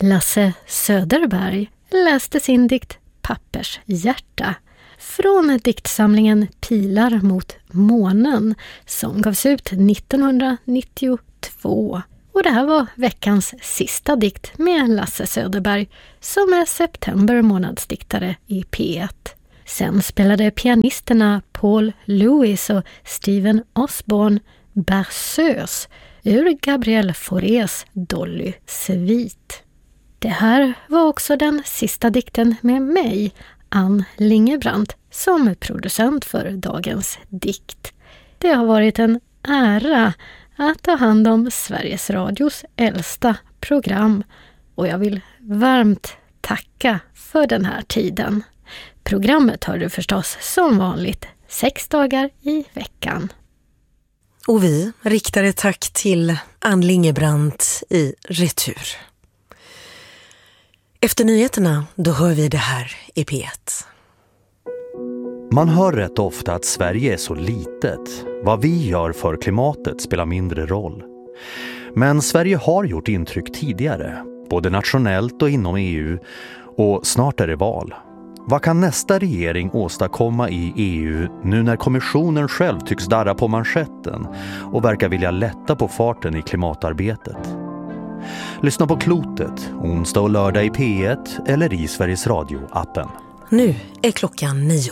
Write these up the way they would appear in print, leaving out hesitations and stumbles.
Lasse Söderberg läste sin dikt Pappershjärta från diktsamlingen Pilar mot månen som gavs ut 1992. Och det här var veckans sista dikt med Lasse Söderberg som är september månadsdiktare i P1. Sen spelade pianisterna Paul Lewis och Steven Osborne Berceuse ur Gabriel Faurés Dolly Svit. Det här var också den sista dikten med mig, Ann Lingebrandt, som producent för dagens dikt. Det har varit en ära att ta hand om Sveriges Radios äldsta program och jag vill varmt tacka för den här tiden. Programmet har du förstås som vanligt 6 dagar i veckan. Och vi riktar ett tack till Ann Lingebrandt i retur. Efter nyheterna, då hör vi det här i P1. Man hör rätt ofta att Sverige är så litet. Vad vi gör för klimatet spelar mindre roll. Men Sverige har gjort intryck tidigare, både nationellt och inom EU, och snart är det val. Vad kan nästa regering åstadkomma i EU nu när kommissionen själv tycks darra på manschetten och verkar vilja lätta på farten i klimatarbetet? Lyssna på Klotet, onsdag och lördag i P1 eller i Sveriges Radio-appen. Nu är klockan 9.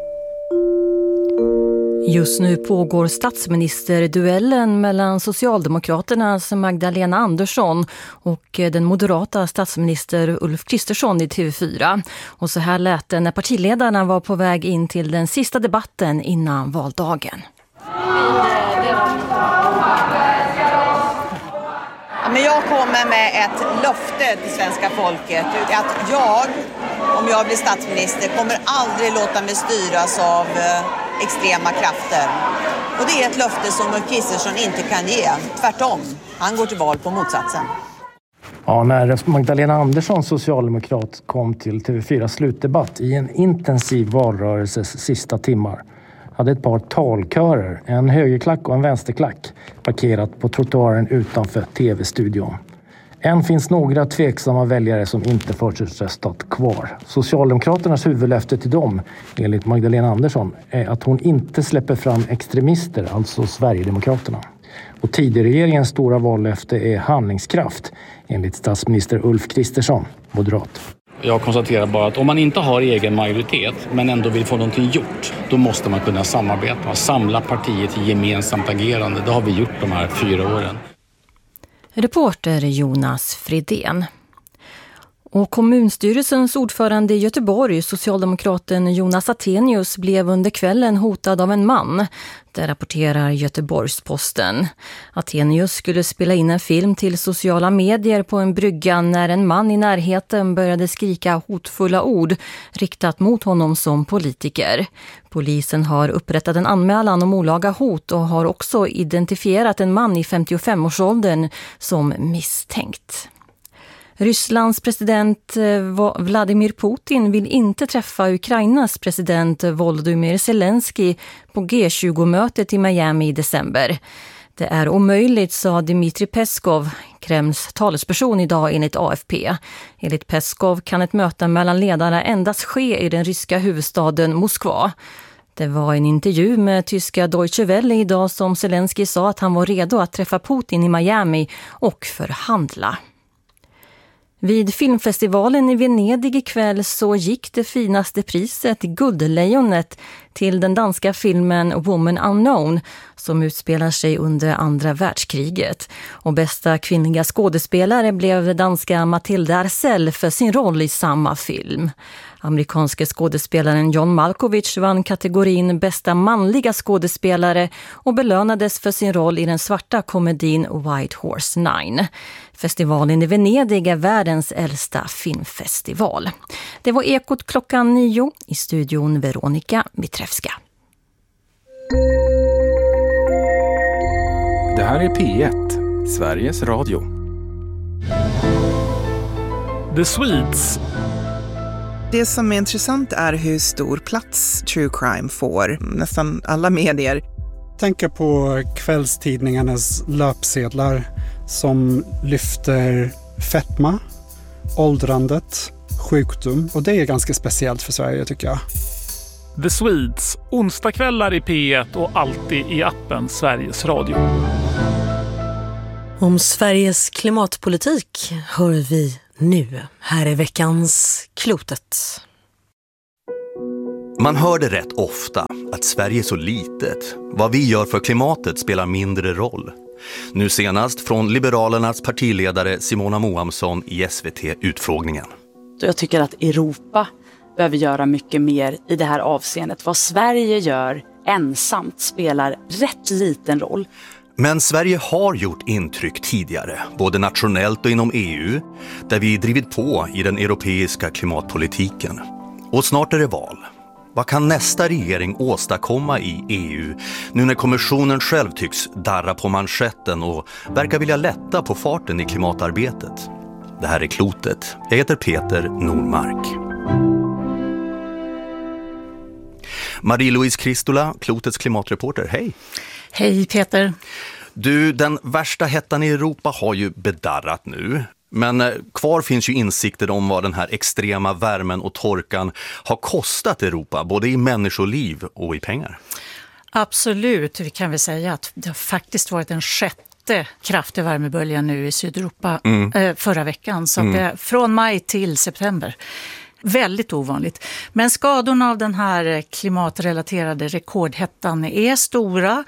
Just nu pågår statsministerduellen mellan Socialdemokraternas Magdalena Andersson och den moderata statsminister Ulf Kristersson i TV4. Och så här lät det när partiledarna var på väg in till den sista debatten innan valdagen. Men jag kommer med ett löfte till svenska folket att om jag blir statsminister, kommer aldrig låta mig styras av extrema krafter. Och det är ett löfte som Ulf Kristersson inte kan ge. Tvärtom, han går till val på motsatsen. Ja, när Magdalena Andersson, socialdemokrat, kom till TV4 slutdebatt i en intensiv valrörelses sista timmar hade ett par talkörer, en högerklack och en vänsterklack, parkerat på trottoaren utanför TV-studion. Än finns några tveksamma väljare som inte förtidsröstat kvar. Socialdemokraternas huvudlöfte till dem, enligt Magdalena Andersson, är att hon inte släpper fram extremister, alltså Sverigedemokraterna. Och tidigregeringens stora vallöfte är handlingskraft, enligt statsminister Ulf Kristersson, moderat. Jag konstaterar bara att om man inte har egen majoritet men ändå vill få någonting gjort, då måste man kunna samarbeta och samla partiet till gemensamt agerande. Det har vi gjort de här 4 åren. Reporter Jonas Fridén. Och kommunstyrelsens ordförande i Göteborg, socialdemokraten Jonas Attenius, blev under kvällen hotad av en man. Det rapporterar Göteborgs-Posten. Attenius skulle spela in en film till sociala medier på en brygga när en man i närheten började skrika hotfulla ord riktat mot honom som politiker. Polisen har upprättat en anmälan om olaga hot och har också identifierat en man i 55-årsåldern som misstänkt. Rysslands president Vladimir Putin vill inte träffa Ukrainas president Volodymyr Zelensky på G20-mötet i Miami i december. Det är omöjligt, sa Dmitry Peskov, Kremls talesperson idag enligt AFP. Enligt Peskov kan ett möte mellan ledarna endast ske i den ryska huvudstaden Moskva. Det var en intervju med tyska Deutsche Welle idag som Zelensky sa att han var redo att träffa Putin i Miami och förhandla. Vid filmfestivalen i Venedig ikväll så gick det finaste priset, Guldlejonet, till den danska filmen Woman Unknown som utspelar sig under andra världskriget. Och bästa kvinnliga skådespelare blev danska Mathilde Arcel för sin roll i samma film. Amerikanske skådespelaren John Malkovich vann kategorin bästa manliga skådespelare och belönades för sin roll i den svarta komedin White Horse 9. Festivalen i Venedig är världens äldsta filmfestival. Det var Ekot klockan 9, i studion Veronica Mitrevska. Det här är P1, Sveriges Radio. The Swedes. Det som är intressant är hur stor plats true crime får. Nästan alla medier. Tänker på kvällstidningarnas löpsedlar som lyfter fetma åldrandet, sjukdom, och det är ganska speciellt för Sverige tycker jag. The Swedes, onsdagskvällar i P1 och alltid i appen Sveriges Radio. Om Sveriges klimatpolitik hör vi nu. Här är veckans Klotet. Man hör det rätt ofta, att Sverige är så litet. Vad vi gör för klimatet spelar mindre roll. Nu senast från Liberalernas partiledare Simona Moamsson i SVT-utfrågningen. Jag tycker att Europa behöver göra mycket mer i det här avseendet. Vad Sverige gör ensamt spelar rätt liten roll. Men Sverige har gjort intryck tidigare, både nationellt och inom EU, där vi drivit på i den europeiska klimatpolitiken. Och snart är det val. Vad kan nästa regering åstadkomma i EU nu när kommissionen själv tycks darra på manschetten och verkar vilja lätta på farten i klimatarbetet? Det här är Klotet. Jag heter Peter Normark. Marie-Louise Kristola, Klotets klimatreporter. Hej! Hej Peter! Du, den värsta hettan i Europa har ju bedarrat nu. Men kvar finns ju insikter om vad den här extrema värmen och torkan har kostat Europa, både i människoliv och i pengar. Absolut, vi kan väl säga att det har faktiskt varit en sjätte kraftig värmebölja nu i Sydeuropa förra veckan. Så att det, från maj till september. Väldigt ovanligt. Men skadorna av den här klimatrelaterade rekordhettan är stora.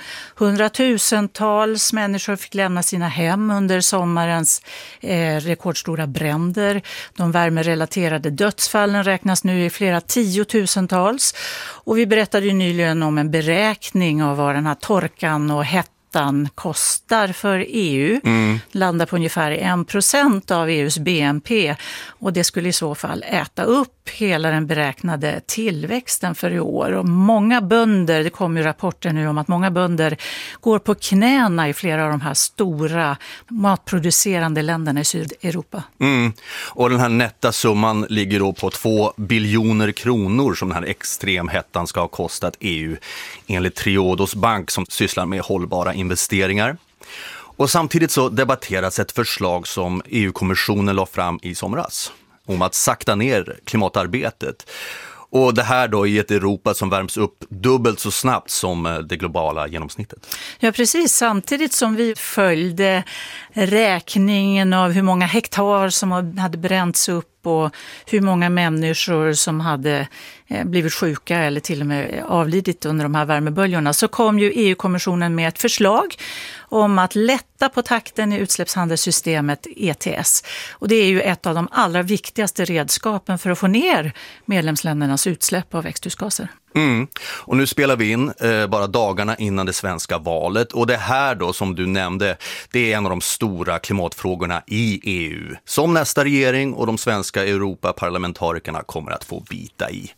100,000-tals människor fick lämna sina hem under sommarens rekordstora bränder. De värmerelaterade dödsfallen räknas nu i flera 10,000-tals. Och vi berättade ju nyligen om en beräkning av vad den här torkan och hettan kostar för EU, landar på ungefär 1% av EUs BNP, och det skulle i så fall äta upp hela den beräknade tillväxten för i år. Och många bönder, det kommer ju rapporter nu om att många bönder går på knäna i flera av de här stora matproducerande länderna i Sydeuropa. Och den här nätta summan ligger då på 2 biljoner kronor som den här extremhettan ska ha kostat EU enligt Triodos bank som sysslar med hållbara investeringar. Och samtidigt så debatteras ett förslag som EU-kommissionen la fram i somras om att sakta ner klimatarbetet. Och det här då i ett Europa som värms upp dubbelt så snabbt som det globala genomsnittet. Ja, precis. Samtidigt som vi följde räkningen av hur många hektar som hade bränts upp och hur många människor som hade blivit sjuka eller till och med avlidit under de här värmeböljorna, så kom ju EU-kommissionen med ett förslag om att lätta på takten i utsläppshandelssystemet ETS. Och det är ju ett av de allra viktigaste redskapen för att få ner medlemsländernas utsläpp av växthusgaser. Och nu spelar vi in bara dagarna innan det svenska valet, och det här då som du nämnde, det är en av de stora klimatfrågorna i EU som nästa regering och de svenska Europaparlamentarikerna kommer att få bita i.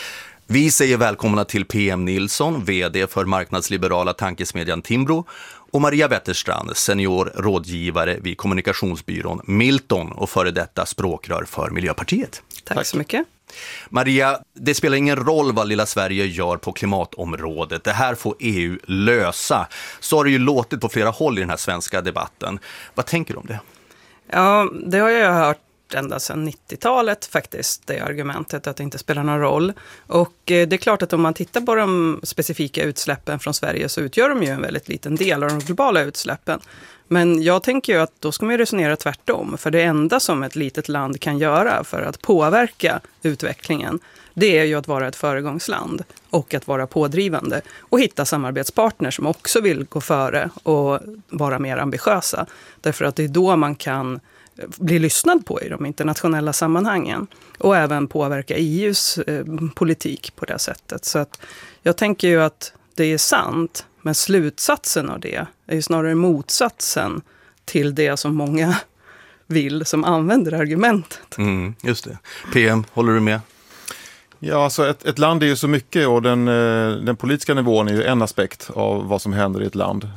Vi säger välkomna till PM Nilsson, vd för marknadsliberala tankesmedjan Timbro, och Maria Wetterstrand, senior rådgivare vid kommunikationsbyrån Milton och före detta språkrör för Miljöpartiet. Tack så mycket. Maria, det spelar ingen roll vad lilla Sverige gör på klimatområdet. Det här får EU lösa. Så har det ju låtit på flera håll i den här svenska debatten. Vad tänker du om det? Ja, det har jag hört ända sedan 90-talet faktiskt, det argumentet att det inte spelar någon roll. Och det är klart att om man tittar på de specifika utsläppen från Sverige så utgör de ju en väldigt liten del av de globala utsläppen. Men jag tänker ju att då ska man resonera tvärtom, för det enda som ett litet land kan göra för att påverka utvecklingen, det är ju att vara ett föregångsland och att vara pådrivande och hitta samarbetspartner som också vill gå före och vara mer ambitiösa. Därför att det är då man kan bli lyssnad på i de internationella sammanhangen och även påverka EUs politik på det sättet. Så att jag tänker ju att det är sant, men slutsatsen av det är ju snarare motsatsen till det som många vill som använder argumentet. Just det. PM, håller du med? Ja, alltså ett land är ju så mycket, och den politiska nivån är ju en aspekt av vad som händer i ett land.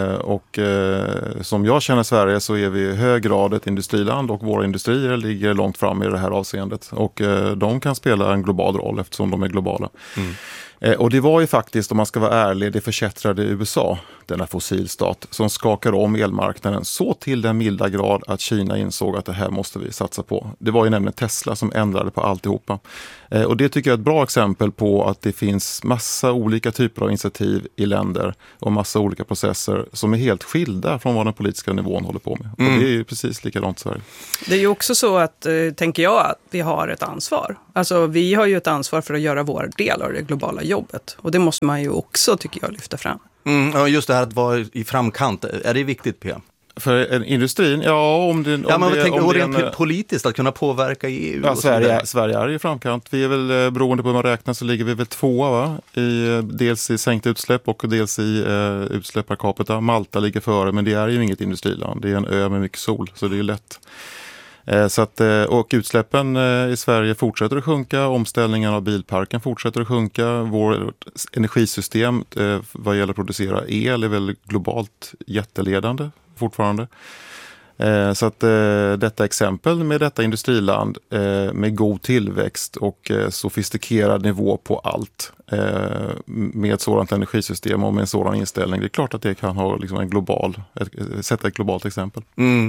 Som jag känner Sverige så är vi i hög grad ett industriland, och våra industrier ligger långt fram i det här avseendet. Och de kan spela en global roll eftersom de är globala. Och det var ju faktiskt, om man ska vara ärlig, det förkättrade USA, denna fossilstat, som skakar om elmarknaden så till den milda grad att Kina insåg att det här måste vi satsa på. Det var ju nämligen Tesla som ändrade på alltihopa. Och det tycker jag är ett bra exempel på att det finns massa olika typer av initiativ i länder och massa olika processer som är helt skilda från vad den politiska nivån håller på med. Och det är ju precis likadant i Sverige. Det är ju också så att, tänker jag, att vi har ett ansvar. Alltså vi har ju ett ansvar för att göra vår del av det globala jobbet. Och det måste man ju också, tycker jag, lyfta fram. Ja, just det här att vara i framkant, är det viktigt, P? För industrin, rent politiskt att kunna påverka i EU. Ja, Sverige är i framkant. Vi är väl, beroende på hur man räknar, så ligger vi väl 2, va? Dels i sänkt utsläpp och dels i utsläpp per capita. Malta ligger före, men det är ju inget industriland. Det är en ö med mycket sol, så det är ju lätt. Så att, och utsläppen i Sverige fortsätter att sjunka, omställningen av bilparken fortsätter att sjunka, vårt energisystem vad gäller att producera el är väl globalt jätteledande fortfarande. Så att detta exempel med detta industriland med god tillväxt och sofistikerad nivå på allt med ett sådant energisystem och med en sådan inställning, det är klart att det kan ha liksom sätta ett globalt exempel.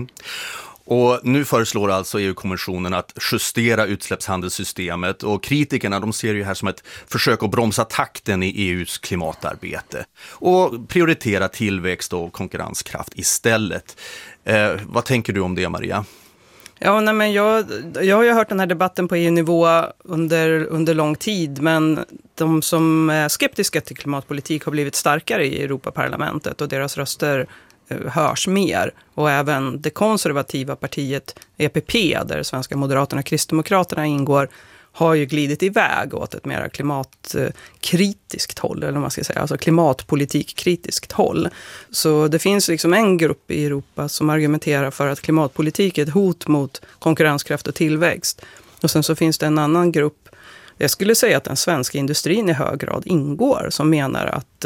Och nu föreslår alltså EU-kommissionen att justera utsläppshandelssystemet, och kritikerna, de ser ju här som ett försök att bromsa takten i EUs klimatarbete och prioritera tillväxt och konkurrenskraft istället. Vad tänker du om det, Maria? Ja, nej, men jag har ju hört den här debatten på EU-nivå under lång tid, men de som är skeptiska till klimatpolitik har blivit starkare i Europaparlamentet och deras röster hörs mer. Och även det konservativa partiet EPP, där svenska Moderaterna och Kristdemokraterna ingår, har ju glidit iväg åt ett mer klimatkritiskt håll, eller vad man ska säga, alltså klimatpolitikkritiskt håll. Så det finns liksom en grupp i Europa som argumenterar för att klimatpolitik är ett hot mot konkurrenskraft och tillväxt. Och sen så finns det en annan grupp, jag skulle säga att den svenska industrin i hög grad ingår, som menar att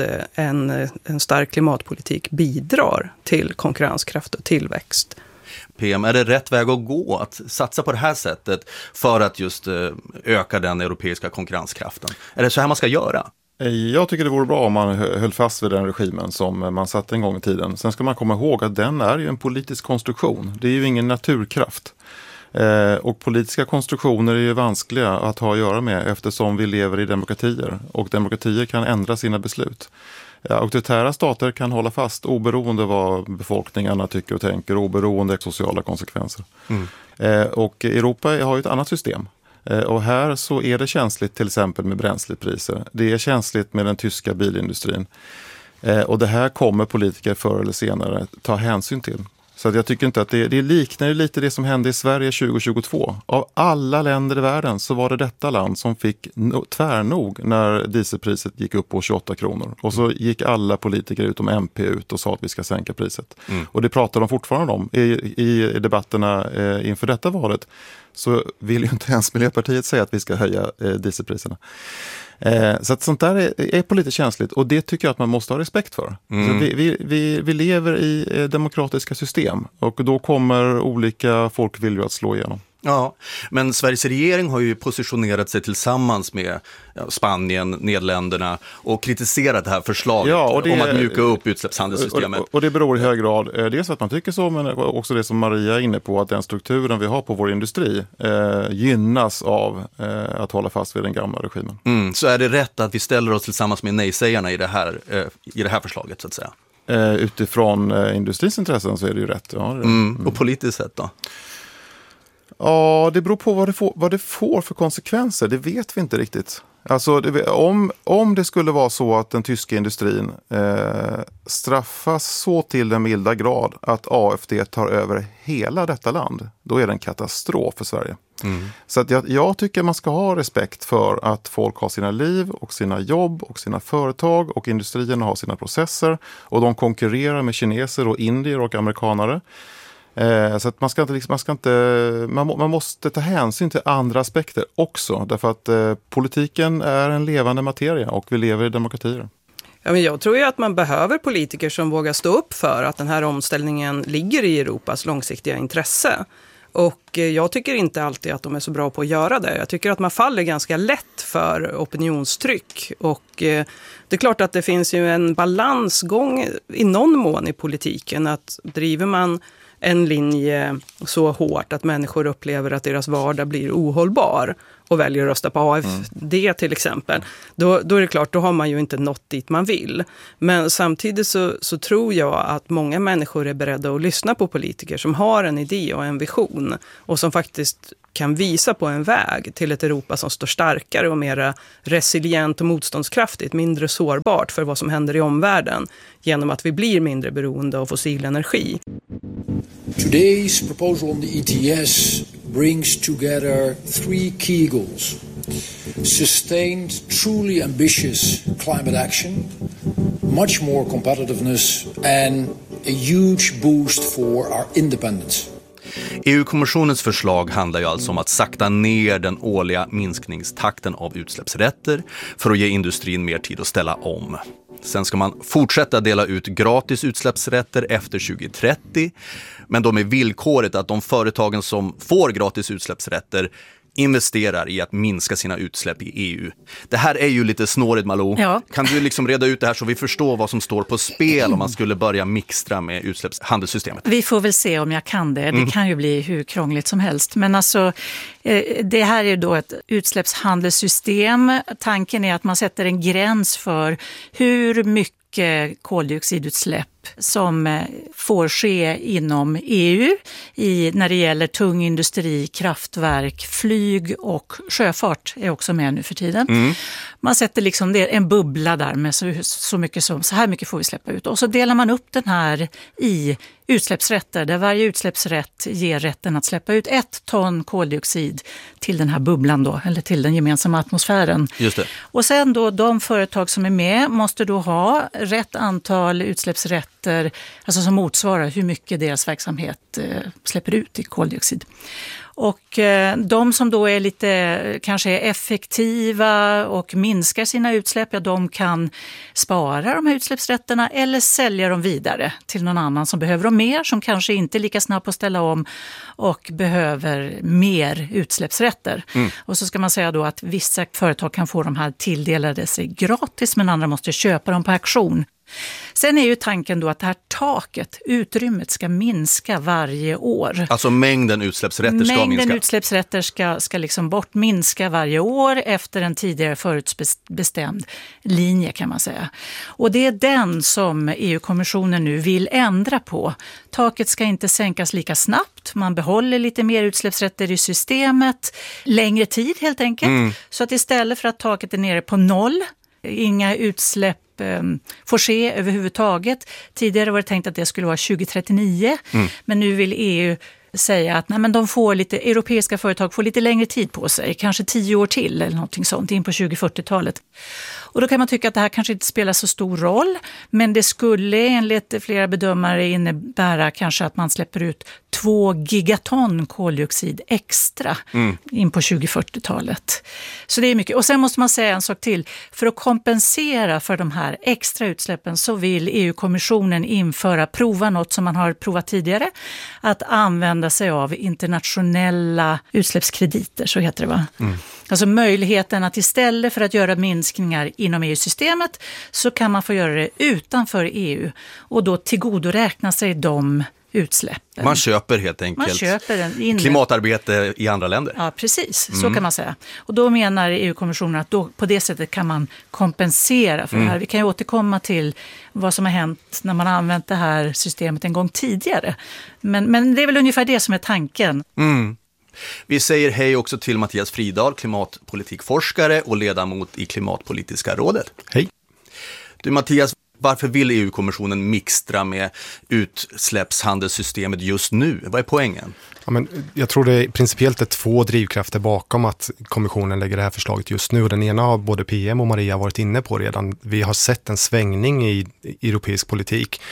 en stark klimatpolitik bidrar till konkurrenskraft och tillväxt. PM, är det rätt väg att gå att satsa på det här sättet för att just öka den europeiska konkurrenskraften? Är det så här man ska göra? Jag tycker det vore bra om man höll fast vid den regimen som man satte en gång i tiden. Sen ska man komma ihåg att den är ju en politisk konstruktion. Det är ju ingen naturkraft. Och politiska konstruktioner är ju vanskliga att ha att göra med eftersom vi lever i demokratier. Och demokratier kan ändra sina beslut. Auktoritära stater kan hålla fast oberoende vad befolkningarna tycker och tänker, oberoende av sociala konsekvenser. Och Europa har ju ett annat system. Och här så är det känsligt till exempel med bränslepriser. Det är känsligt med den tyska bilindustrin. Och det här kommer politiker förr eller senare ta hänsyn till. Så att jag tycker inte att det liknar lite det som hände i Sverige 2022. Av alla länder i världen så var det detta land som fick tvärnog när dieselpriset gick upp på 28 kronor. Och så gick alla politiker utom MP ut och sa att vi ska sänka priset. Och det pratar de fortfarande om i debatterna inför detta valet. Så vill ju inte ens Miljöpartiet säga att vi ska höja dieselpriserna. Så att sånt där är politiskt känsligt och det tycker jag att man måste ha respekt för. Så vi lever i demokratiska system och då kommer olika folkviljor att slå igenom. Ja, men Sveriges regering har ju positionerat sig tillsammans med Spanien, Nederländerna och kritiserat det här förslaget om att mjuka upp utsläppshandelssystemet. Och det beror i hög grad dels att man tycker så, men också det som Maria är inne på, att den strukturen vi har på vår industri gynnas av att hålla fast vid den gamla regimen. Så är det rätt att vi ställer oss tillsammans med nej-sägarna i det här förslaget så att säga? Utifrån industrins intressen så är det ju rätt. Ja, och politiskt sett då? Ja, det beror på vad det får för konsekvenser. Det vet vi inte riktigt. Alltså, om det skulle vara så att den tyska industrin straffas så till den milda grad att AFD tar över hela detta land, då är det en katastrof för Sverige. Så att jag tycker man ska ha respekt för att folk har sina liv och sina jobb och sina företag och industrierna har sina processer och de konkurrerar med kineser och indier och amerikanare. Så att man måste ta hänsyn till andra aspekter också, därför att politiken är en levande materia och vi lever i demokratier. Ja, men jag tror ju att man behöver politiker som vågar stå upp för att den här omställningen ligger i Europas långsiktiga intresse. Och jag tycker inte alltid att de är så bra på att göra det. Jag tycker att man faller ganska lätt för opinionstryck. Och det är klart att det finns ju en balansgång i någon mån i politiken. Att driver man en linje så hårt att människor upplever att deras vardag blir ohållbar och väljer att rösta på AFD till exempel, då är det klart, då har man ju inte nått dit man vill. Men samtidigt så tror jag att många människor är beredda att lyssna på politiker som har en idé och en vision och som faktiskt kan visa på en väg till ett Europa som står starkare och mer resilient och motståndskraftigt, mindre sårbart för vad som händer i omvärlden genom att vi blir mindre beroende av fossil energi. Today's proposal on the ETS brings together 3 key goals. Sustained, truly ambitious climate action, much more competitiveness and a huge boost for our independence. EU-kommissionens förslag handlar ju alltså om att sakta ner den årliga minskningstakten av utsläppsrätter för att ge industrin mer tid att ställa om. Sen ska man fortsätta dela ut gratis utsläppsrätter efter 2030, men då med villkoret att de företagen som får gratis utsläppsrätter investerar i att minska sina utsläpp i EU. Det här är ju lite snårigt, Malou. Ja. Kan du liksom reda ut det här så vi förstår vad som står på spel om man skulle börja mixtra med utsläppshandelssystemet? Vi får väl se om jag kan det. Det kan ju bli hur krångligt som helst. Men alltså, det här är då ett utsläppshandelssystem. Tanken är att man sätter en gräns för hur mycket koldioxidutsläpp som får ske inom EU när det gäller tung industri, kraftverk, flyg och sjöfart är också med nu för tiden. Man sätter liksom en bubbla där med så mycket som så här mycket får vi släppa ut. Och så delar man upp den här i utsläppsrätter där varje utsläppsrätt ger rätten att släppa ut 1 ton koldioxid till den här bubblan då, eller till den gemensamma atmosfären. Just det. Och sen då de företag som är med måste då ha rätt antal utsläppsrätter, alltså som motsvarar hur mycket deras verksamhet släpper ut i koldioxid. Och de som då är lite kanske är effektiva och minskar sina utsläpp, ja, de kan spara de här utsläppsrätterna eller sälja dem vidare till någon annan som behöver dem mer, som kanske inte är lika snabb på att ställa om och behöver mer utsläppsrätter. Och så ska man säga då att vissa företag kan få de här tilldelade sig gratis, men andra måste köpa dem på auktion. Sen är ju tanken då att det här taket, utrymmet, ska minska varje år. Alltså mängden utsläppsrätter ska minska? Mängden utsläppsrätter ska liksom minska varje år efter en tidigare förutbestämd linje, kan man säga. Och det är den som EU-kommissionen nu vill ändra på. Taket ska inte sänkas lika snabbt. Man behåller lite mer utsläppsrätter i systemet längre tid helt enkelt. Så att istället för att taket är nere på 0, inga utsläpp får ske överhuvudtaget. Tidigare var det tänkt att det skulle vara 2039, men nu vill EU säga att nej, men europeiska företag får lite längre tid på sig, kanske 10 år till eller någonting sånt, in på 2040-talet. Och då kan man tycka att det här kanske inte spelar så stor roll, men det skulle enligt flera bedömare innebära kanske att man släpper ut 2 gigaton koldioxid extra in på 2040-talet. Så det är mycket. Och sen måste man säga en sak till. För att kompensera för de här extra utsläppen så vill EU-kommissionen prova något som man har provat tidigare, att använda sig av internationella utsläppskrediter, så heter det, va? Alltså möjligheten att istället för att göra minskningar inom EU-systemet så kan man få göra det utanför EU och då tillgodoräkna sig de utsläppen. Man köper helt enkelt klimatarbete i andra länder. Ja, precis. Så kan man säga. Och då menar EU-kommissionen att då, på det sättet kan man kompensera för det här. Vi kan ju återkomma till vad som har hänt när man har använt det här systemet en gång tidigare. Men det är väl ungefär det som är tanken. Vi säger hej också till Mattias Fridahl, klimatpolitikforskare och ledamot i Klimatpolitiska rådet. Hej. Du Mattias, varför vill EU-kommissionen mixtra med utsläppshandelssystemet just nu? Vad är poängen? Ja, men jag tror det principiellt är 2 drivkrafter bakom att kommissionen lägger det här förslaget just nu. Den ena har både PM och Maria varit inne på redan. Vi har sett en svängning i europeisk politik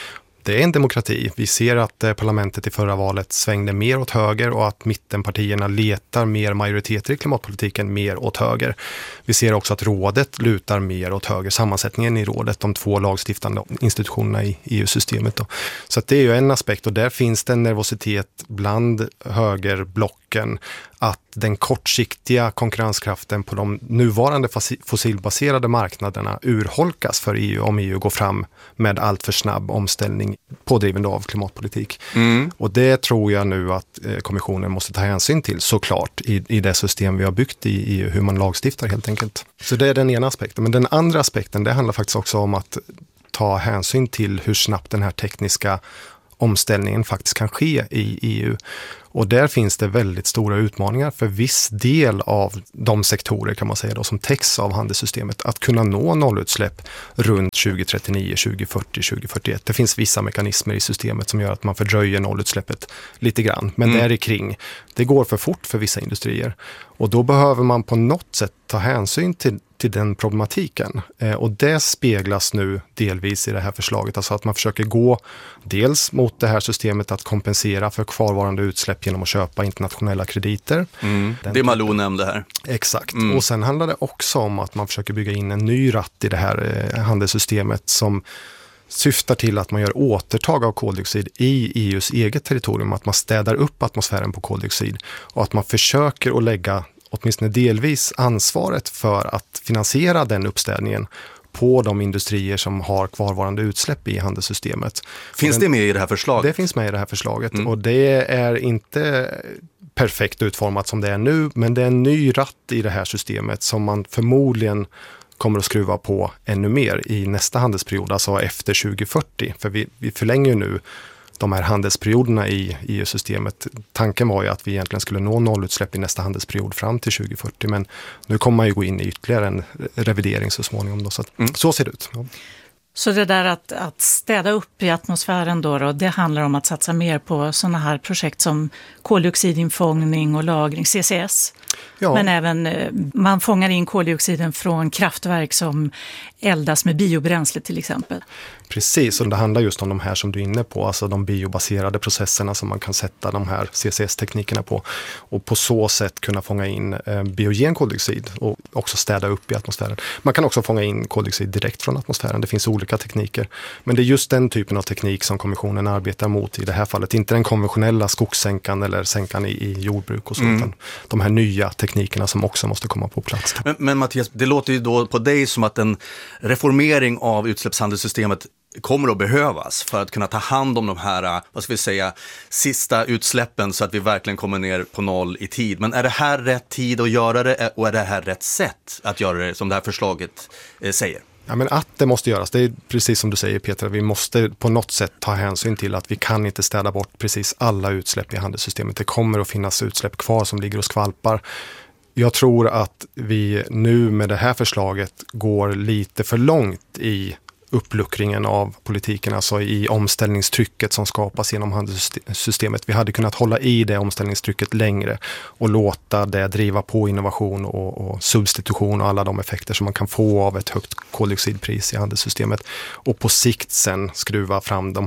det är en demokrati. Vi ser att parlamentet i förra valet svängde mer åt höger och att mittenpartierna letar mer majoriteter i klimatpolitiken mer åt höger. Vi ser också att rådet lutar mer åt höger, sammansättningen i rådet, de 2 lagstiftande institutionerna i EU-systemet. Så att det är ju en aspekt, och där finns det en nervositet bland högerblocken att den kortsiktiga konkurrenskraften på de nuvarande fossilbaserade marknaderna urholkas för EU om EU går fram med allt för snabb omställning pådrivande av klimatpolitik. Och det tror jag nu att kommissionen måste ta hänsyn till, såklart, i det system vi har byggt i EU, hur man lagstiftar helt enkelt. Så det är den ena aspekten. Men den andra aspekten, det handlar faktiskt också om att ta hänsyn till hur snabbt den här tekniska omställningen faktiskt kan ske i EU. Och där finns det väldigt stora utmaningar för viss del av de sektorer, kan man säga då, som täcks av handelssystemet, att kunna nå nollutsläpp runt 2039, 2040, 2041. Det finns vissa mekanismer i systemet som gör att man fördröjer nollutsläppet lite grann, men där är kring. Det går för fort för vissa industrier, och då behöver man på något sätt ta hänsyn till den problematiken. Och det speglas nu delvis i det här förslaget. Alltså att man försöker gå dels mot det här systemet att kompensera för kvarvarande utsläpp genom att köpa internationella krediter. Det Malou nämnde här. Exakt. Och sen handlar det också om att man försöker bygga in en ny ratt i det här handelssystemet som syftar till att man gör återtag av koldioxid i EUs eget territorium. Att man städar upp atmosfären på koldioxid och att man försöker att lägga åtminstone delvis ansvaret för att finansiera den uppstädningen på de industrier som har kvarvarande utsläpp i handelssystemet. Finns det med i det här förslaget? Det finns med i det här förslaget och det är inte perfekt utformat som det är nu, men det är en ny ratt i det här systemet som man förmodligen kommer att skruva på ännu mer i nästa handelsperiod, alltså efter 2040. För vi förlänger nu de här handelsperioderna i EU-systemet. Tanken var ju att vi egentligen skulle nå nollutsläpp i nästa handelsperiod fram till 2040, men nu kommer man ju gå in i ytterligare en revidering så småningom. Då, så att, så ser det ut. Ja. Så det där att städa upp i atmosfären då, det handlar om att satsa mer på sådana här projekt som koldioxidinfångning och lagring, CCS. Ja. Men även man fångar in koldioxiden från kraftverk som eldas med biobränsle till exempel. Precis, och det handlar just om de här som du är inne på, alltså de biobaserade processerna som man kan sätta de här CCS-teknikerna på och på så sätt kunna fånga in biogen koldioxid och också städa upp i atmosfären. Man kan också fånga in koldioxid direkt från atmosfären, det finns olika tekniker. Men det är just den typen av teknik som kommissionen arbetar mot i det här fallet, inte den konventionella skogssänkan eller sänkan i jordbruk och så, utan de här nya teknikerna som också måste komma på plats. Men Mattias, det låter ju då på dig som att en reformering av utsläppshandelssystemet kommer att behövas för att kunna ta hand om de här, vad ska vi säga, sista utsläppen så att vi verkligen kommer ner på noll i tid. Men är det här rätt tid att göra det och är det här rätt sätt att göra det som det här förslaget säger? Ja, men att det måste göras, det är precis som du säger Peter, vi måste på något sätt ta hänsyn till att vi kan inte städa bort precis alla utsläpp i handelssystemet. Det kommer att finnas utsläpp kvar som ligger och skvalpar. Jag tror att vi nu med det här förslaget går lite för långt i uppluckringen av politiken, alltså i omställningstrycket som skapas genom handelssystemet. Vi hade kunnat hålla i det omställningstrycket längre och låta det driva på innovation och substitution och alla de effekter som man kan få av ett högt koldioxidpris i handelssystemet. Och på sikt sen skruva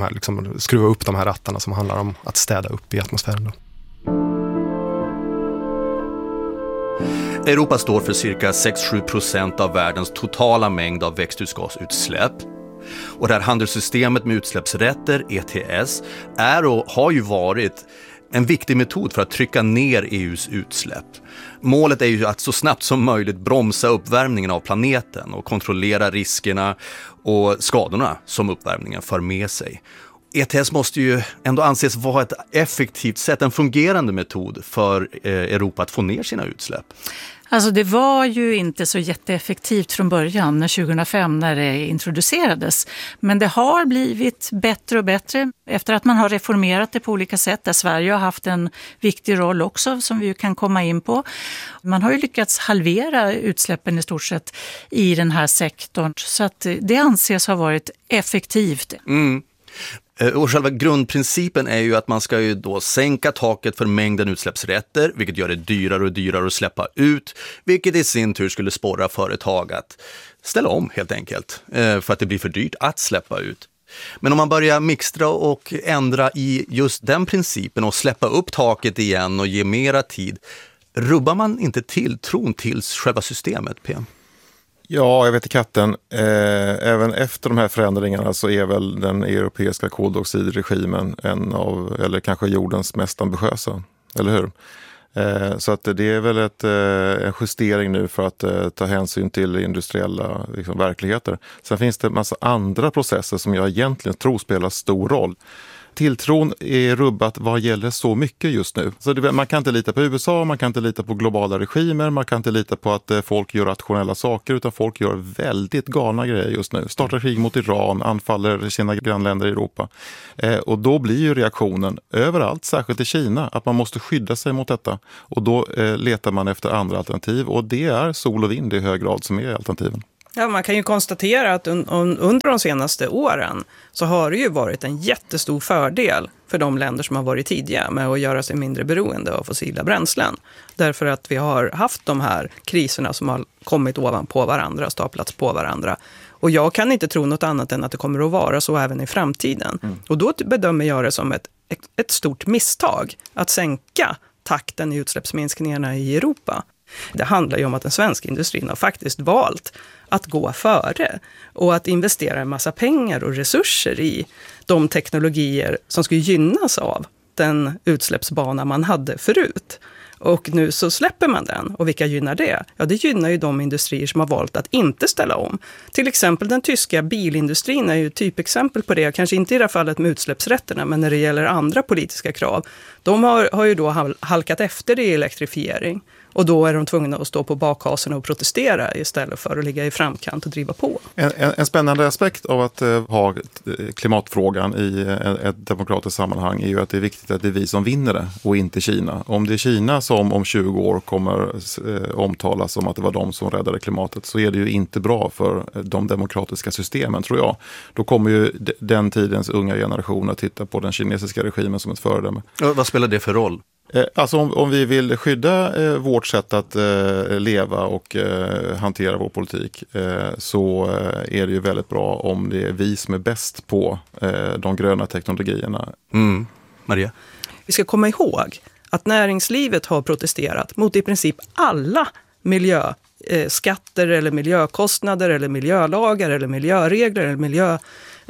upp de här rattarna som handlar om att städa upp i atmosfären. Europa står för cirka 6-7% av världens totala mängd av växthusgasutsläpp. Och det här handelssystemet med utsläppsrätter, ETS, är och har ju varit en viktig metod för att trycka ner EUs utsläpp. Målet är ju att så snabbt som möjligt bromsa uppvärmningen av planeten och kontrollera riskerna och skadorna som uppvärmningen för med sig. ETS måste ju ändå anses vara ett effektivt sätt, en fungerande metod för Europa att få ner sina utsläpp. Alltså det var ju inte så jätteeffektivt från början, 2005 när det introducerades. Men det har blivit bättre och bättre efter att man har reformerat det på olika sätt. Där Sverige har haft en viktig roll också som vi kan komma in på. Man har ju lyckats halvera utsläppen i stort sett i den här sektorn. Så att det anses ha varit effektivt. Och själva grundprincipen är ju att man ska ju då sänka taket för mängden utsläppsrätter, vilket gör det dyrare och dyrare att släppa ut, vilket i sin tur skulle sporra företag att ställa om helt enkelt, för att det blir för dyrt att släppa ut. Men om man börjar mixtra och ändra i just den principen och släppa upp taket igen och ge mera tid, rubbar man inte tilltron till själva systemet, PM? Ja, jag vet i katten. Även efter de här förändringarna så är väl den europeiska koldioxidregimen en av, eller kanske jordens mest ambitiösa, eller hur? Så att det är väl en justering nu för att ta hänsyn till industriella verkligheter. Sen finns det en massa andra processer som jag egentligen tror spelar stor roll. Tilltron är rubbat vad gäller så mycket just nu. Så man kan inte lita på USA, man kan inte lita på globala regimer, man kan inte lita på att folk gör rationella saker, utan folk gör väldigt galna grejer just nu. Startar krig mot Iran, anfaller sina grannländer i Europa. Och då blir ju reaktionen överallt, särskilt i Kina, att man måste skydda sig mot detta. Och då letar man efter andra alternativ, och det är sol och vind i hög grad som är alternativen. Ja, man kan ju konstatera att under de senaste åren så har det ju varit en jättestor fördel för de länder som har varit tidiga med att göra sig mindre beroende av fossila bränslen. Därför att vi har haft de här kriserna som har kommit ovanpå varandra, staplats på varandra. Och jag kan inte tro något annat än att det kommer att vara så även i framtiden. Och då bedömer jag det som ett stort misstag att sänka takten i utsläppsminskningarna i Europa. Det handlar ju om att den svenska industrin har faktiskt valt att gå före och att investera en massa pengar och resurser i de teknologier som skulle gynnas av den utsläppsbana man hade förut. Och nu så släpper man den. Och vilka gynnar det? Ja, det gynnar ju de industrier som har valt att inte ställa om. Till exempel den tyska bilindustrin är ju typexempel på det. Kanske inte i det här fallet med utsläppsrätterna, men när det gäller andra politiska krav. De har ju då halkat efter i elektrifiering. Och då är de tvungna att stå på bakhasorna och protestera istället för att ligga i framkant och driva på. En spännande aspekt av att ha klimatfrågan i ett demokratiskt sammanhang är ju att det är viktigt att det är vi som vinner det och inte Kina. Om det är Kina som om 20 år kommer omtalas som att det var de som räddade klimatet, så är det ju inte bra för de demokratiska systemen, tror jag. Då kommer ju den tidens unga generation att titta på den kinesiska regimen som ett föredöme. Vad spelar det för roll? Alltså om vi vill skydda vårt sätt att leva och hantera vår politik, så är det ju väldigt bra om det är vi som är bäst på de gröna teknologierna. Maria? Vi ska komma ihåg att näringslivet har protesterat mot i princip alla miljöskatter eller miljökostnader eller miljölagar eller miljöregler eller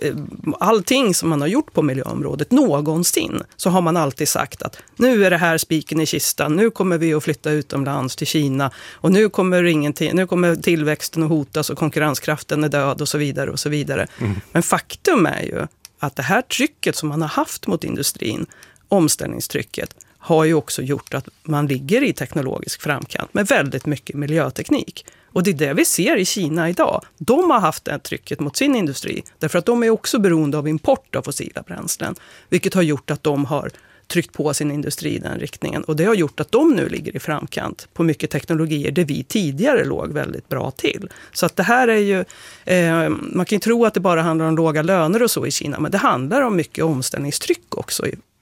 allting som man har gjort på miljöområdet någonsin, så har man alltid sagt att nu är det här spiken i kistan, nu kommer vi att flytta utomlands till Kina och nu kommer tillväxten att hotas och konkurrenskraften är död och så vidare och så vidare. Men faktum är ju att det här trycket som man har haft mot industrin, omställningstrycket, har ju också gjort att man ligger i teknologisk framkant med väldigt mycket miljöteknik. Och det är det vi ser i Kina idag. De har haft det trycket mot sin industri därför att de är också beroende av import av fossila bränslen. Vilket har gjort att de har tryckt på sin industri i den riktningen. Och det har gjort att de nu ligger i framkant på mycket teknologier där vi tidigare låg väldigt bra till. Så att det här är ju, man kan ju tro att det bara handlar om låga löner och så i Kina, men det handlar om mycket omställningstryck också.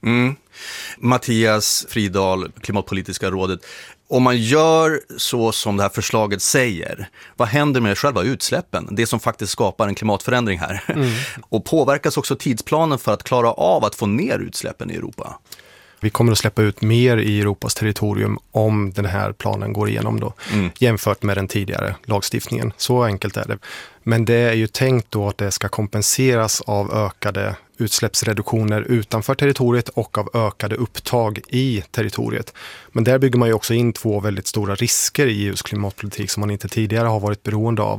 Mattias Fridal, Klimatpolitiska rådet. Om man gör så som det här förslaget säger, vad händer med själva utsläppen? Det som faktiskt skapar en klimatförändring här. Och påverkas också tidsplanen för att klara av att få ner utsläppen i Europa? Vi kommer att släppa ut mer i Europas territorium om den här planen går igenom då, jämfört med den tidigare lagstiftningen. Så enkelt är det. Men det är ju tänkt då att det ska kompenseras av ökade utsläppsreduktioner utanför territoriet och av ökade upptag i territoriet. Men där bygger man ju också in två väldigt stora risker i EUs klimatpolitik som man inte tidigare har varit beroende av.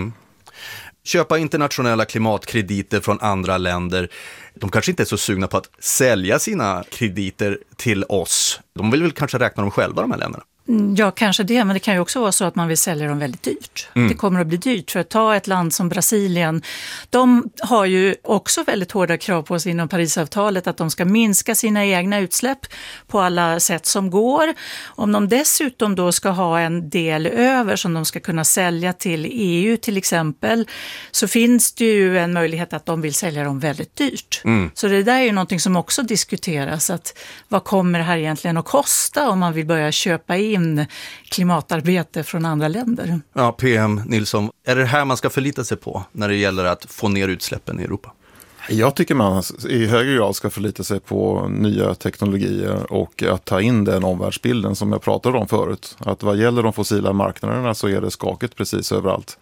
Köpa internationella klimatkrediter från andra länder. De kanske inte är så sugna på att sälja sina krediter till oss. De vill väl kanske räkna dem själva, de här länderna. Ja, kanske det, men det kan ju också vara så att man vill sälja dem väldigt dyrt. Det kommer att bli dyrt, för att ta ett land som Brasilien. De har ju också väldigt hårda krav på sig inom Parisavtalet att de ska minska sina egna utsläpp på alla sätt som går. Om de dessutom då ska ha en del över som de ska kunna sälja till EU till exempel, så finns det ju en möjlighet att de vill sälja dem väldigt dyrt. Så det där är ju någonting som också diskuteras, att vad kommer det här egentligen att kosta om man vill börja köpa in klimatarbete från andra länder. Ja, PM Nilsson, är det här man ska förlita sig på när det gäller att få ner utsläppen i Europa? Jag tycker man i högre grad ska förlita sig på nya teknologier och att ta in den omvärldsbilden som jag pratade om förut. Att vad gäller de fossila marknaderna så är det skakigt precis överallt.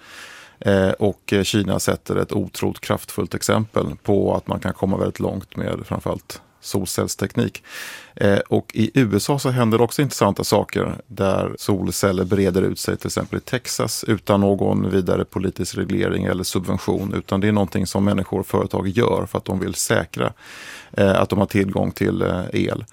Och Kina sätter ett otroligt kraftfullt exempel på att man kan komma väldigt långt med framförallt solcellsteknik. Och i USA så händer också intressanta saker där solceller breder ut sig, till exempel i Texas, utan någon vidare politisk reglering eller subvention, utan det är någonting som människor och företag gör för att de vill säkra att de har tillgång till el.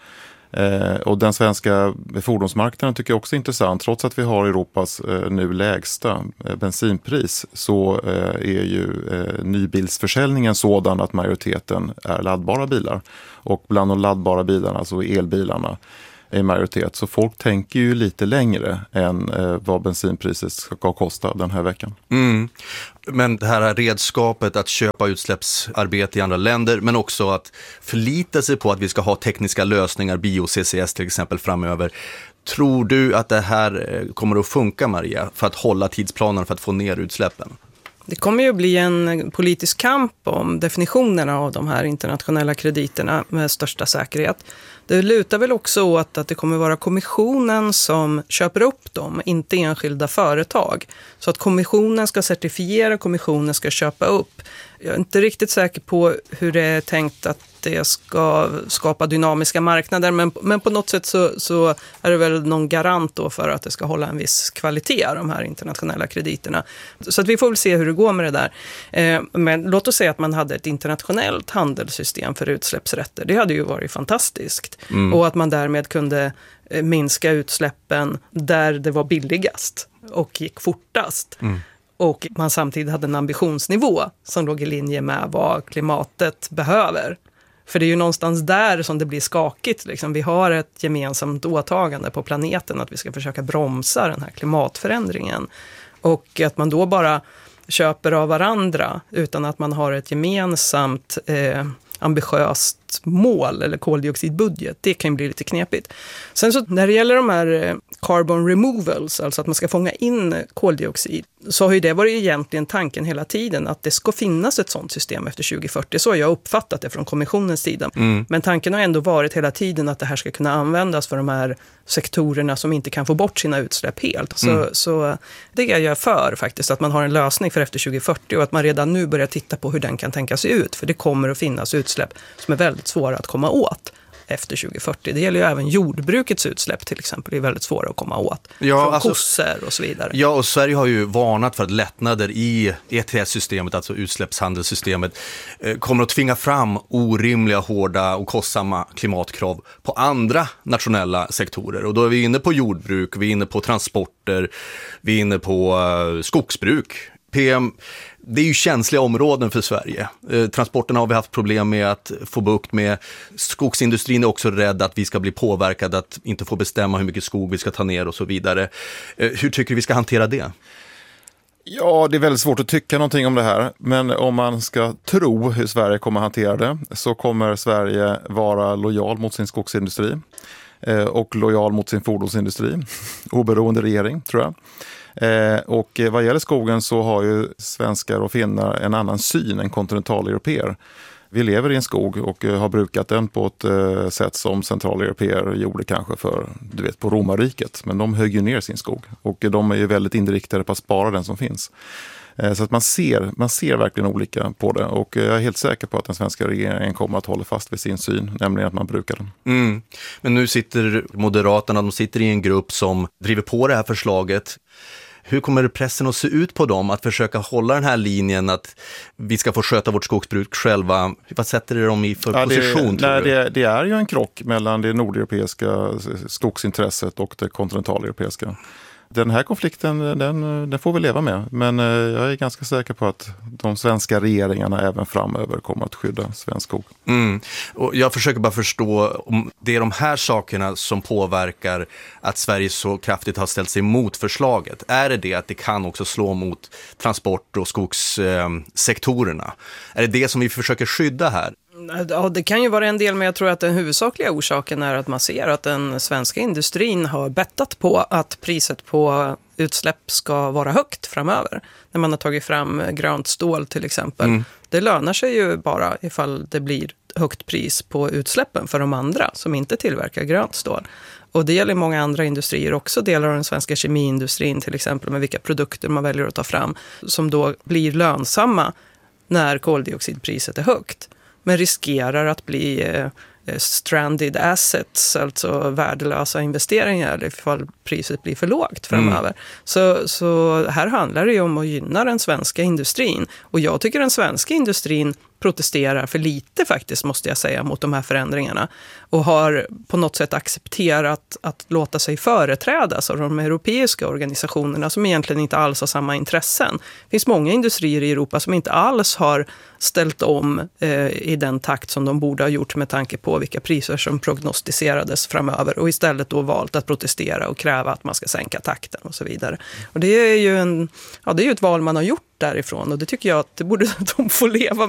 Och den svenska fordonsmarknaden tycker jag också är intressant. Trots att vi har Europas nu lägsta bensinpris så är ju nybilsförsäljningen sådan att majoriteten är laddbara bilar. Och bland de laddbara bilarna, alltså elbilarna, är majoritet. Så folk tänker ju lite längre än vad bensinpriset ska kosta den här veckan. Mm. Men det här redskapet att köpa utsläppsarbete i andra länder, men också att förlita sig på att vi ska ha tekniska lösningar, bio-CCS till exempel framöver. Tror du att det här kommer att funka, Maria, för att hålla tidsplanen för att få ner utsläppen? Det kommer ju bli en politisk kamp om definitionerna av de här internationella krediterna med största säkerhet. Det lutar väl också åt att det kommer vara kommissionen som köper upp dem, inte enskilda företag. Så att kommissionen ska certifiera, kommissionen ska köpa upp. Jag är inte riktigt säker på hur det är tänkt att det ska skapa dynamiska marknader, men på något sätt så är det väl någon garant då för att det ska hålla en viss kvalitet, de här internationella krediterna. Så att vi får väl se hur det går med det där. Men låt oss säga att man hade ett internationellt handelssystem för utsläppsrätter. Det hade ju varit fantastiskt. Och att man därmed kunde minska utsläppen där det var billigast och gick fortast. Och man samtidigt hade en ambitionsnivå som låg i linje med vad klimatet behöver. För det är ju någonstans där som det blir skakigt. Liksom. Vi har ett gemensamt åtagande på planeten att vi ska försöka bromsa den här klimatförändringen. Och att man då bara köper av varandra utan att man har ett gemensamt ambitiöst mål eller koldioxidbudget, det kan ju bli lite knepigt. Sen så när det gäller de här carbon removals, alltså att man ska fånga in koldioxid, så har ju det varit egentligen tanken hela tiden att det ska finnas ett sådant system efter 2040. Så har jag uppfattat det från kommissionens sida. Men tanken har ändå varit hela tiden att det här ska kunna användas för de här sektorerna som inte kan få bort sina utsläpp helt. Så det är jag för faktiskt, att man har en lösning för efter 2040 och att man redan nu börjar titta på hur den kan tänka sig ut. För det kommer att finnas utsläpp som är väldigt svåra att komma åt efter 2040. Det gäller ju även jordbrukets utsläpp till exempel. Det är väldigt svåra att komma åt. Från kossor och så vidare. Ja, och Sverige har ju varnat för att lättnader i ETS-systemet, alltså utsläppshandelssystemet, kommer att tvinga fram orimliga, hårda och kostsamma klimatkrav på andra nationella sektorer. Och då är vi inne på jordbruk, vi är inne på transporter, vi är inne på skogsbruk. PM, det är ju känsliga områden för Sverige. Transporterna har vi haft problem med att få bukt med. Skogsindustrin är också rädd att vi ska bli påverkade, att inte få bestämma hur mycket skog vi ska ta ner och så vidare. Hur tycker du vi ska hantera det? Ja, det är väldigt svårt att tycka någonting om det här. Men om man ska tro hur Sverige kommer att hantera det så kommer Sverige vara lojal mot sin skogsindustri och lojal mot sin fordonsindustri. Oberoende regering, tror jag. Och vad gäller skogen så har ju svenskar och finnar en annan syn än kontinentaleuropeer. Vi lever i en skog och har brukat den på ett sätt som centraleuropeer gjorde kanske på romarriket. Men de högg ju ner sin skog och de är ju väldigt inriktade på att spara den som finns. Så att man ser verkligen olika på det, och jag är helt säker på att den svenska regeringen kommer att hålla fast vid sin syn, nämligen att man brukar den. Men nu sitter Moderaterna, de sitter i en grupp som driver på det här förslaget. Hur kommer pressen att se ut på dem att försöka hålla den här linjen att vi ska få sköta vårt skogsbruk själva? Vad sätter det dem i för position? Det är ju en krock mellan det nordeuropeiska skogsintresset och det kontinentaleuropeiska. Den här konflikten den får vi leva med, men jag är ganska säker på att de svenska regeringarna även framöver kommer att skydda svensk skog. Och jag försöker bara förstå om det är de här sakerna som påverkar att Sverige så kraftigt har ställt sig emot förslaget. Är det att det kan också slå mot transport- och skogssektorerna? Är det som vi försöker skydda här? Ja, det kan ju vara en del, men jag tror att den huvudsakliga orsaken är att man ser att den svenska industrin har bettat på att priset på utsläpp ska vara högt framöver. När man har tagit fram grönt stål till exempel. Det lönar sig ju bara ifall det blir högt pris på utsläppen för de andra som inte tillverkar grönt stål. Och det gäller många andra industrier också, delar av den svenska kemiindustrin till exempel, med vilka produkter man väljer att ta fram, som då blir lönsamma när koldioxidpriset är högt, men riskerar att bli stranded assets, alltså värdelösa investeringar ifall priset blir för lågt framöver. Så här handlar det ju om att gynna den svenska industrin, och jag tycker den svenska industrin protesterar för lite faktiskt, måste jag säga, mot de här förändringarna, och har på något sätt accepterat att låta sig företrädas av de europeiska organisationerna som egentligen inte alls har samma intressen. Det finns många industrier i Europa som inte alls har ställt om i den takt som de borde ha gjort med tanke på vilka priser som prognostiserades framöver, och istället då valt att protestera och kräva att man ska sänka takten och så vidare. Och det är ju det är ju ett val man har gjort därifrån, och det tycker jag att det borde de få leva